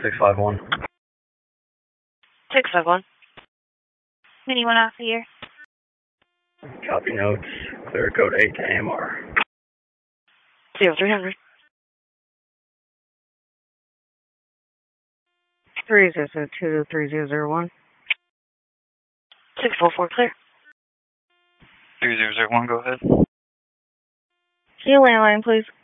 651. 651. Anyone off the air? Copy notes. Clear code 8 to AMR. 0300. 30023001. 644 clear. 3001, go ahead. Can you landline, please?